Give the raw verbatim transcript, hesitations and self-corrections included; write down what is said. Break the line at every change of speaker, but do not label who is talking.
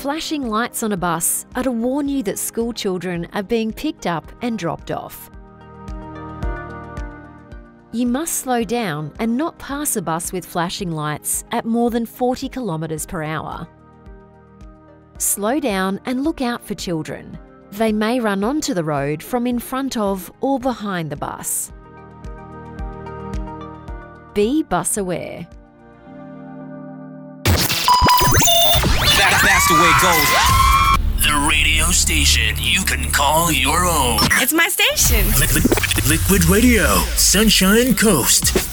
Flashing lights on a bus are to warn you that school children are being picked up and dropped off. You must slow down and not pass a bus with flashing lights at more than forty kilometres per hour. Slow down and look out for children. They may run onto the road from in front of or behind the bus. Be bus aware.
That, that's the way it goes.
The radio station you can call your own.
It's my station.
Liquid, Liquid Radio, Sunshine Coast.